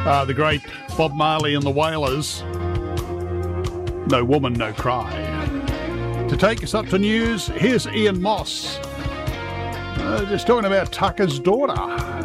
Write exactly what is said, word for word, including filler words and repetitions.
Uh, the great Bob Marley and the Wailers. No Woman, No Cry. To take us up to news, here's Ian Moss. Uh, just talking about Tucker's daughter.